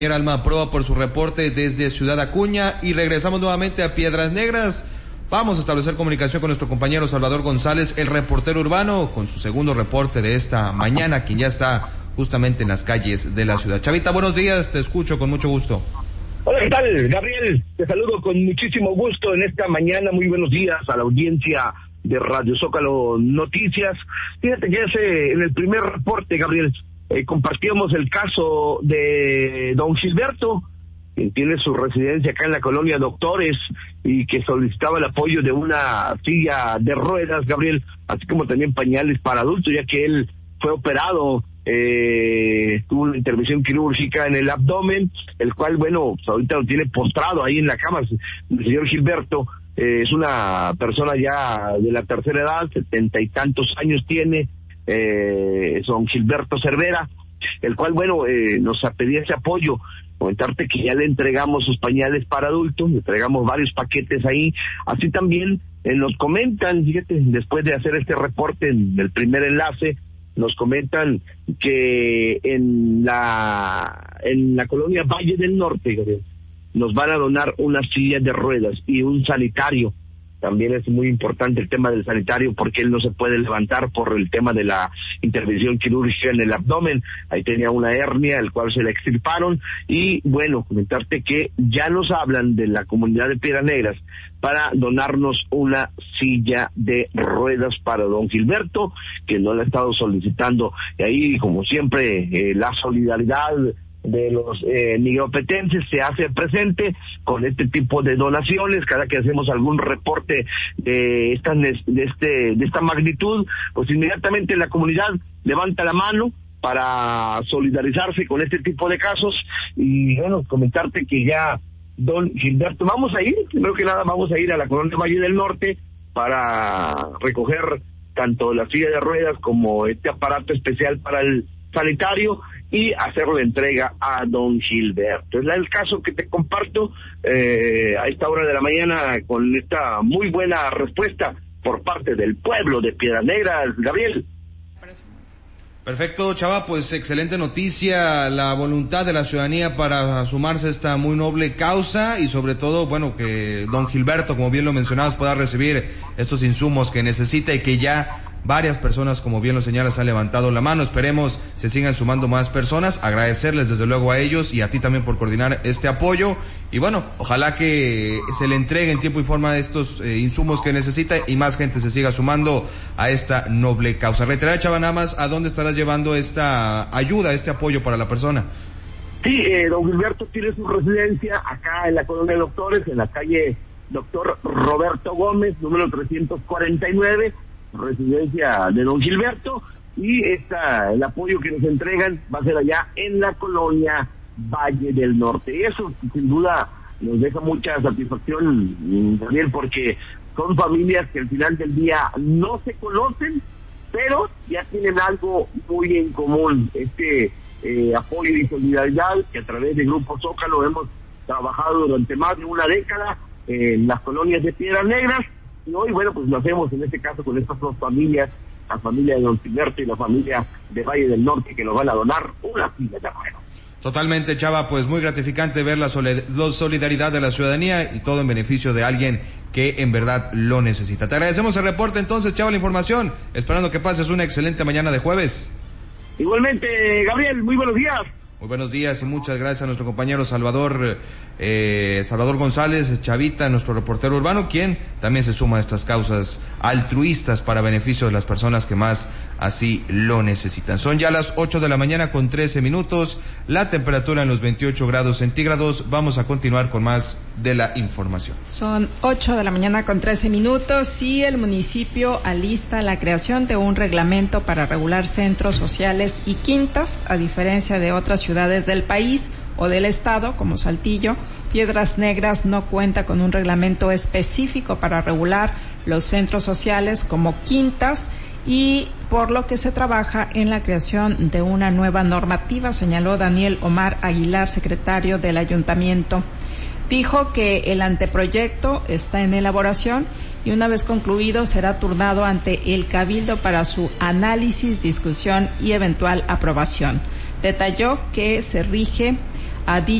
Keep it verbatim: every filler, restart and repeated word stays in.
Alma Proa por su reporte desde Ciudad Acuña y regresamos nuevamente a Piedras Negras. Vamos a establecer comunicación con nuestro compañero Salvador González, el reportero urbano, con su segundo reporte de esta mañana, quien ya está justamente en las calles de la ciudad. Chavita, buenos días, te escucho con mucho gusto. Hola, ¿qué tal, Gabriel? Te saludo con muchísimo gusto en esta mañana. Muy buenos días a la audiencia de Radio Zócalo Noticias. Fíjate que hace en el primer reporte, Gabriel, Eh, compartíamos el caso de don Gilberto, quien tiene su residencia acá en la colonia Doctores y que solicitaba el apoyo de una silla de ruedas, Gabriel, así como también pañales para adultos, ya que él fue operado, eh, tuvo una intervención quirúrgica en el abdomen, el cual, bueno, pues ahorita lo tiene postrado ahí en la cama. El señor Gilberto eh, es una persona ya de la tercera edad, setenta y tantos años tiene, Eh, don Gilberto Cervera, el cual, bueno, eh, nos pedía ese apoyo. Comentarte que ya le entregamos sus pañales para adultos, le entregamos varios paquetes ahí, así también eh, nos comentan, fíjate, después de hacer este reporte en el primer enlace, nos comentan que en la en la colonia Valle del Norte, nos van a donar unas sillas de ruedas y un sanitario. También es muy importante el tema del sanitario porque él no se puede levantar por el tema de la intervención quirúrgica en el abdomen. Ahí tenía una hernia, el cual se le extirparon. Y bueno, comentarte que ya nos hablan de la comunidad de Piedras Negras para donarnos una silla de ruedas para don Gilberto, que no la ha estado solicitando. Y ahí, como siempre, eh, la solidaridad de los eh, nigropetenses se hace presente con este tipo de donaciones. Cada que hacemos algún reporte de esta de este de esta magnitud, pues inmediatamente la comunidad levanta la mano para solidarizarse con este tipo de casos. Y bueno, comentarte que ya don Gilberto, vamos a ir, primero que nada vamos a ir a la colonia Valle del Norte para recoger tanto la silla de ruedas como este aparato especial para el sanitario y hacer la entrega a don Gilberto. Es el caso que te comparto eh, a esta hora de la mañana con esta muy buena respuesta por parte del pueblo de Piedras Negras, Gabriel. Perfecto, Chava, pues excelente noticia, la voluntad de la ciudadanía para sumarse a esta muy noble causa y sobre todo, bueno, que don Gilberto, como bien lo mencionabas, pueda recibir estos insumos que necesita y que ya varias personas, como bien lo señalas, han levantado la mano. Esperemos se sigan sumando más personas. Agradecerles desde luego a ellos y a ti también por coordinar este apoyo. Y bueno, ojalá que se le entregue en tiempo y forma estos eh, insumos que necesita y más gente se siga sumando a esta noble causa. Reiterar, Chava, nada más, ¿a dónde estarás llevando esta ayuda, este apoyo para la persona? Sí, eh, don Gilberto tiene su residencia acá en la colonia de Doctores, en la calle Doctor Roberto Gómez, número trescientos cuarenta y nueve, residencia de don Gilberto, y esta, el apoyo que nos entregan va a ser allá en la colonia Valle del Norte. Y eso sin duda nos deja mucha satisfacción, Daniel, porque son familias que al final del día no se conocen, pero ya tienen algo muy en común, este eh, apoyo y solidaridad que a través de Grupo Zócalo hemos trabajado durante más de una década en las colonias de Piedras Negras. Y hoy, bueno, pues lo hacemos en este caso con estas dos familias, la familia de don Gilberto y la familia de Valle del Norte, que nos van a donar una silla de ruedas. Totalmente, Chava, pues muy gratificante ver la solidaridad de la ciudadanía y todo en beneficio de alguien que en verdad lo necesita. Te agradecemos el reporte entonces, Chava, la información, esperando que pases una excelente mañana de jueves. Igualmente, Gabriel, muy buenos días. Muy buenos días y muchas gracias a nuestro compañero Salvador eh, Salvador González, Chavita, nuestro reportero urbano, quien también se suma a estas causas altruistas para beneficio de las personas que más así lo necesitan. Son ya las ocho de la mañana con trece minutos, la temperatura en los veintiocho grados centígrados. Vamos a continuar con más de la información. Son ocho de la mañana con trece minutos y el municipio alista la creación de un reglamento para regular centros sociales y quintas, a diferencia de otras ciudades ciudades del país o del estado, como Saltillo. Piedras Negras no cuenta con un reglamento específico para regular los centros sociales como quintas y por lo que se trabaja en la creación de una nueva normativa, señaló Daniel Omar Aguilar, secretario del ayuntamiento. Dijo que el anteproyecto está en elaboración y una vez concluido será turnado ante el Cabildo para su análisis, discusión y eventual aprobación. Detalló que se rige a